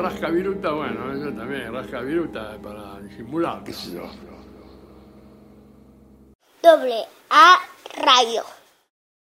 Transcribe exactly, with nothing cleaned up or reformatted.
rascaviruta, bueno, eso también, rascaviruta para disimular, qué sé yo. Doble A Radio.